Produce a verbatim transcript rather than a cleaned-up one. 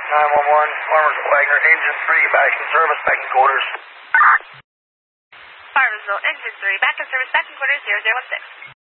nine one one, Farmers Wagner, engine three, back in service, back in quarters. Farmersville, engine three, back in service, back in quarters, zero zero one six.